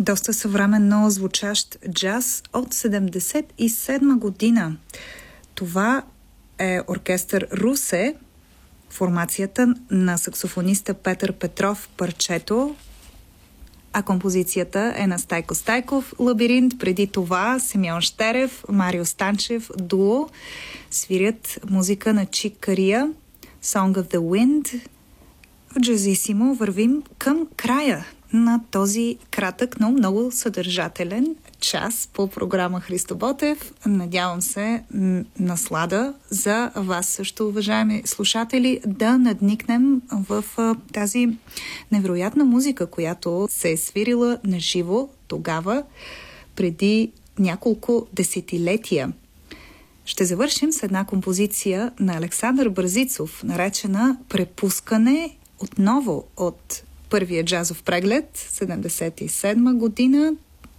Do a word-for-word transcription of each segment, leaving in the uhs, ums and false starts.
доста съвременно звучащ джаз от седемдесет и седма година. Това е оркестър Русе, формацията на саксофониста Петър Петров, парчето, а композицията е на Стайко Стайков, Лабиринт. Преди това Симеон Щерев, Марио Станчев, дуо, свирят музика на Чик Кария, Song of the Wind. В Джазисимо вървим към края на този кратък, но много съдържателен час по програма Христо Ботев. Надявам се наслада за вас също, уважаеми слушатели, да надникнем в тази невероятна музика, която се е свирила на живо тогава, преди няколко десетилетия. Ще завършим с една композиция на Александър Бързицов, наречена "Препускане", отново от първия джазов преглед, седемдесет и седма година.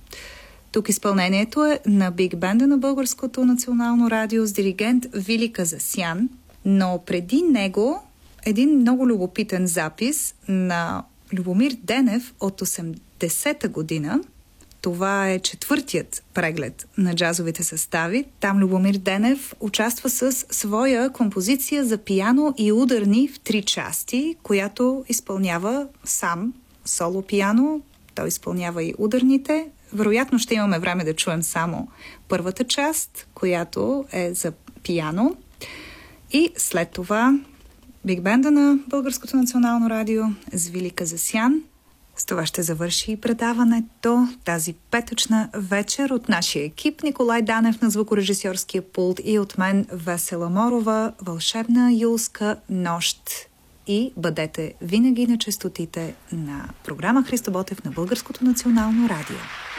Тук изпълнението е на Биг Бенда на Българското национално радио с диригент Вили Казасян, но преди него един много любопитен запис на Любомир Денев от осемдесета година. Това е четвъртият преглед на джазовите състави. Там Любомир Денев участва с своя композиция за пиано и ударни в три части, която изпълнява сам соло пиано. Той изпълнява и ударните. Вероятно ще имаме време да чуем само първата част, която е за пиано. И след това Биг Бенда на Българското национално радио с Вили Казасян. С това ще завърши и предаването тази петъчна вечер от нашия екип. Николай Данев на звукорежисьорския пулт и от мен Весела Морова. Вълшебна юлска нощ. И бъдете винаги на честотите на програма Христо Ботев на Българското национално радио.